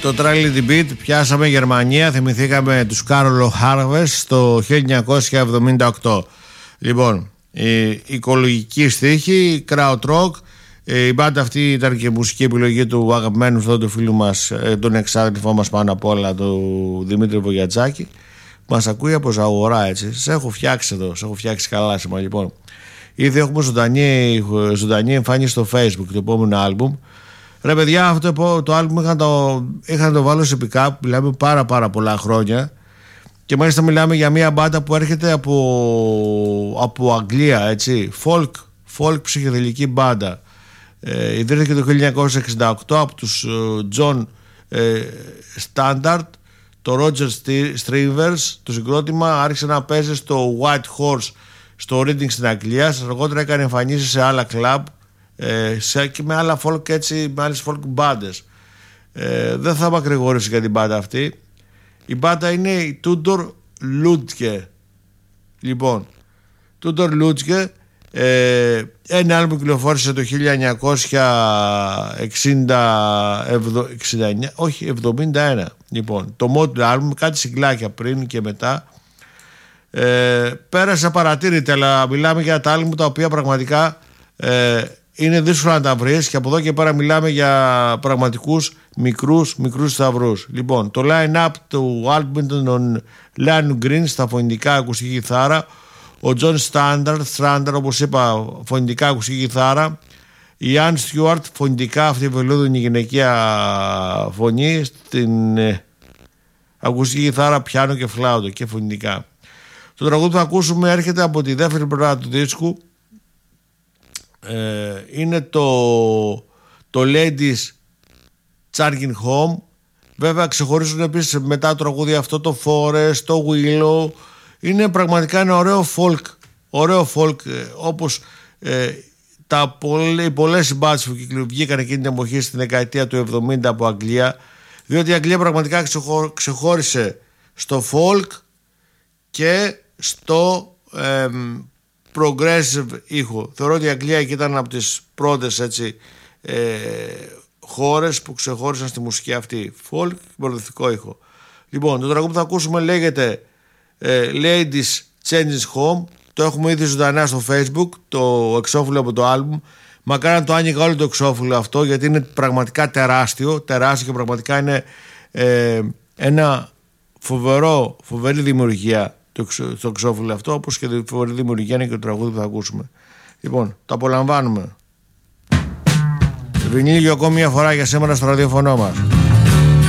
το Trailer the Beat. Πιάσαμε Γερμανία, θυμηθήκαμε τους Carol Harvest το 1978. Λοιπόν, η οικολογική στίχη, crowd rock. Η μπάντα αυτή ήταν και μουσική επιλογή του αγαπημένου αυτό του φίλου μας, τον εξάδελφό μας πάνω απ' όλα, του Δημήτρη Βογιατζάκη. Μας ακούει από Ζαγορά, έτσι. Σε έχω φτιάξει εδώ, σε έχω φτιάξει καλά σήμερα. Λοιπόν, ήδη έχουμε ζωντανή εμφάνιση στο Facebook το επόμενο άλμπουμ. Ρε παιδιά, αυτό το άλμπουμ είχαν το βάλω σε pick-up, μιλάμε πάρα πολλά χρόνια. Και μάλιστα μιλάμε για μια μπάντα που έρχεται από Αγγλία, έτσι. Folk ψυχεδελική μπάντα. Ιδρύθηκε το 1968 από τους John Standard. Το Roger Strivers, το συγκρότημα, άρχισε να παίζει στο White Horse στο Reading στην Αγγλία. Αργότερα έκανε εμφανίσεις σε άλλα κλαμπ και με άλλα folk, έτσι, με άλλες folk μπάντες. Δεν θα μακρηγορήσω για την μπάντα αυτή. Η μπάντα είναι η Tudor Lutke. Λοιπόν, Tudor Lutke, ένα άλμπομ κυκλοφόρησε το 1971. Λοιπόν, το Motley άλμπομ, κάτι συγκλάκια πριν και μετά. Πέρασε παρατήρητα, αλλά μιλάμε για τα άλμπομ τα οποία πραγματικά είναι δύσκολο να τα βρεις, και από εδώ και πέρα μιλάμε για πραγματικούς μικρούς σταυρούς. Λοιπόν, το line-up του άλμπομ ήταν τον Lanu Green στα φωνητικά ακουστική κιθάρα, ο John Standard, όπως είπα, φωνητικά ακουστική κιθάρα, η Ann Stewart φωνητικά, αυτή η βελούδινη γυναικεία φωνή, στην ακουστική κιθάρα, πιάνο και φλάουτο και φωνητικά. Το τραγούδι που θα ακούσουμε έρχεται από τη δεύτερη πλευρά του δίσκου. Είναι το Ladies Charging Home. Βέβαια ξεχωρίζουν επίσης μετά το τραγούδι αυτό το Forest, το Willow. Είναι πραγματικά ένα ωραίο folk, όπως οι πολλές μπάνds που βγήκαν εκείνη την εποχή στην δεκαετία του 70 από Αγγλία, διότι η Αγγλία πραγματικά ξεχώρισε στο folk και στο progressive ήχο. Θεωρώ ότι η Αγγλία εκεί ήταν από τις πρώτες, έτσι, χώρες που ξεχώρισαν στη μουσική αυτή, folk και προοδευτικό ήχο. Λοιπόν, το τραγούδι που θα ακούσουμε λέγεται Ladies Changes Home. Το έχουμε ήδη ζωντανά στο Facebook, το εξώφυλλο από το άλμπουμ. Μακάρι να το άνοιγα όλο το εξώφυλλο αυτό, γιατί είναι πραγματικά τεράστιο και πραγματικά είναι ένα φοβερή δημιουργία το εξώφυλλο αυτό, όπως και τη φοβερή δημιουργία είναι και το τραγούδι που θα ακούσουμε. Λοιπόν, το απολαμβάνουμε. Βινίλιο ακόμη μια φορά για σήμερα στο ραδιοφωνό μας.